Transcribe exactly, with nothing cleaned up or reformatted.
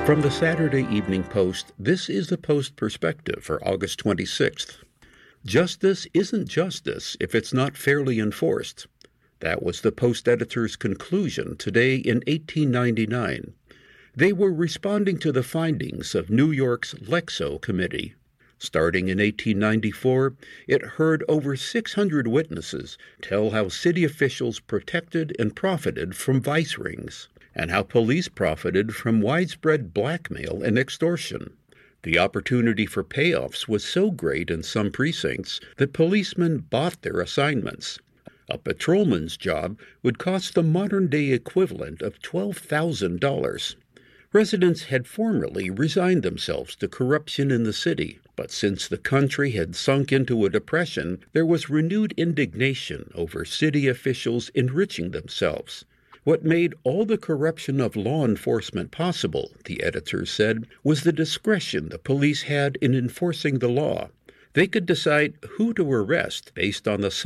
From the Saturday Evening Post, this is the Post Perspective for August twenty-sixth. Justice isn't justice if it's not fairly enforced. That was the Post editor's conclusion today in eighteen ninety-nine. They were responding to the findings of New York's Lexow Committee. Starting in eighteen ninety-four, it heard over six hundred witnesses tell how city officials protected and profited from vice rings, and how police profited from widespread blackmail and extortion. The opportunity for payoffs was so great in some precincts that policemen bought their assignments. A patrolman's job would cost the modern-day equivalent of twelve thousand dollars. Residents had formerly resigned themselves to corruption in the city, but since the country had sunk into a depression, there was renewed indignation over city officials enriching themselves. What made all the corruption of law enforcement possible, the editor said, was the discretion the police had in enforcing the law. They could decide who to arrest based on the